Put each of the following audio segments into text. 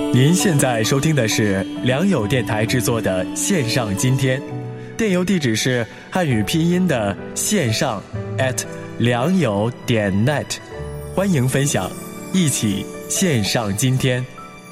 您现在收听的是良友电台制作的线上今天，电邮地址是汉语拼音的线上良友.net， 欢迎分享，一起线上今天。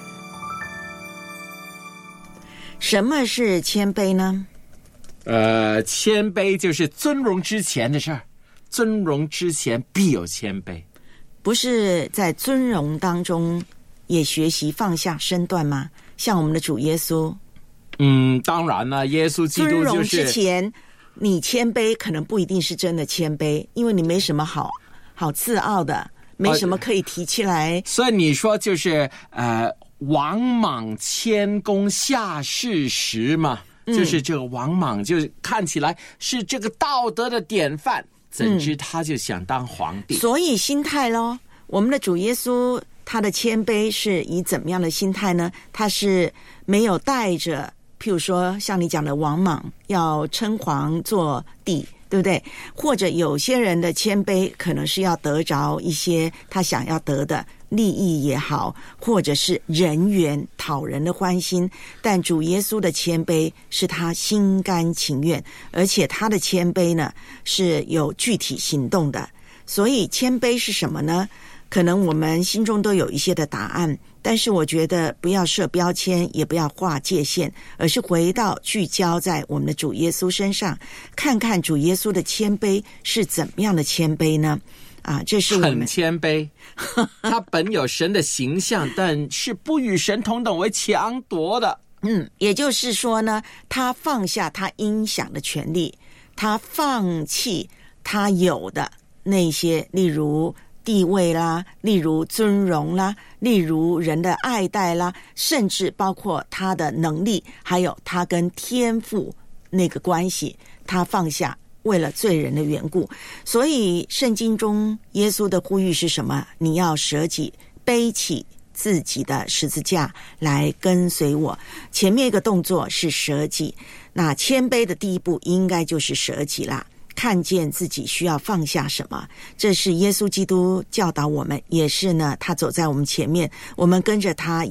什么是谦卑呢？ 谦卑就是尊荣之前的事儿，尊荣之前必有谦卑。 不是在尊荣当中也学习放下身段吗？像我们的主耶稣， 当然了，耶稣基督就是尊荣之前，你谦卑可能不一定是真的谦卑，因为你没什么好自傲的，没什么可以提起来。 所以你说就是王莽谦恭下士时嘛，就是这个王莽，就是看起来是这个道德的典范，怎知他就想当皇帝。 所以心态咯，我们的主耶稣他的谦卑是以怎么样的心态呢？他是没有带着譬如说像你讲的王莽要称皇做帝，对不对？或者有些人的谦卑可能是要得着一些他想要得的利益也好，或者是人缘讨人的欢心，但主耶稣的谦卑是他心甘情愿，而且他的谦卑呢是有具体行动的。所以谦卑是什么呢？可能我们心中都有一些的答案，但是我觉得不要设标签，也不要划界限，而是回到聚焦在我们的主耶稣身上，看看主耶稣的谦卑是怎么样的谦卑呢？这是我们很谦卑，他本有神的形象，但是不与神同等为强夺的。 也就是说呢，他放下他应享的权利，他放弃他有的那些，例如地位啦，例如尊荣啦，例如人的爱戴啦，甚至包括他的能力，还有他跟天父那个关系，他放下，为了罪人的缘故。所以圣经中耶稣的呼吁是什么？你要舍己，背起自己的十字架来跟随我。前面一个动作是舍己，那谦卑的第一步应该就是舍己啦，看见自己需要放下什么，这是耶稣基督教导我们，也是呢他走在我们前面，我们跟着他